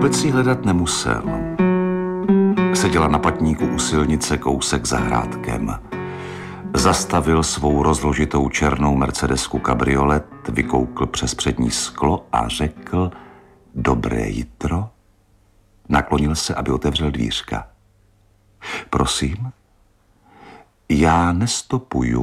Vůbec si hledat nemusel. Seděla na patníku u silnice kousek za hrádkem. Zastavil svou rozložitou černou mercedesku kabriolet, vykoukl přes přední sklo a řekl: Dobré jitro. Naklonil se, aby otevřel dvířka. Prosím? Já nestopuju.